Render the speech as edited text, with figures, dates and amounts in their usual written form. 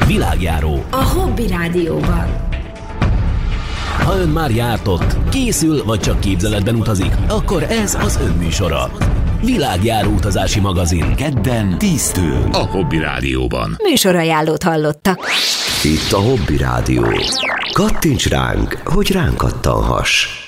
Világjáró. A Hobby Rádióban. Ha ön már járt ott, készül vagy csak képzeletben utazik, akkor ez az ön műsora. Világjáró utazási magazin. Kedden 10-től. A Hobby Rádióban. Műsorajánlót hallottak. Itt a Hobby Rádió. Kattints ránk, hogy ránk kattanhass.